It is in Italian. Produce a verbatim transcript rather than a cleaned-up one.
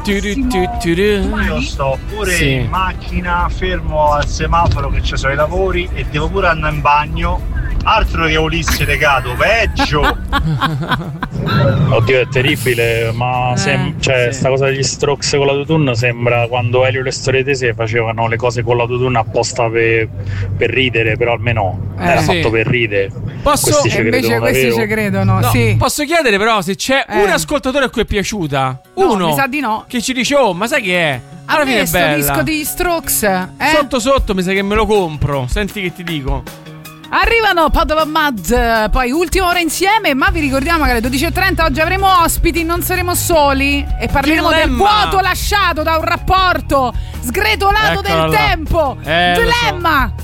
Io sto pure sì. in macchina, fermo al semaforo che ci sono i lavori e devo pure andare in bagno. Altro che Ulisse Legato, peggio. Oddio, è terribile, ma Eh, sem- cioè, sì. sta cosa degli Strokes con l'autotune sembra quando Elio e le storie tese facevano le cose con l'autotune apposta per, per ridere, però almeno Eh, era sì. fatto per ridere. Posso- Questi E ci invece credono questi davvero. ci credono, No, sì. posso chiedere però se c'è Eh. un ascoltatore a cui è piaciuta? No, Uno mi sa di no. che ci dice: oh, ma sai che è? A Alla fine me è sto bella. disco degli Strokes, eh? Sotto sotto mi sa che me lo compro. Senti che ti dico. Arrivano Padova Mad, poi ultima ora insieme, ma vi ricordiamo che alle dodici e trenta oggi avremo ospiti, non saremo soli e parleremo del Dilemma. vuoto lasciato da un rapporto sgretolato Eccola del là. tempo. Eh, lo so. Dilemma.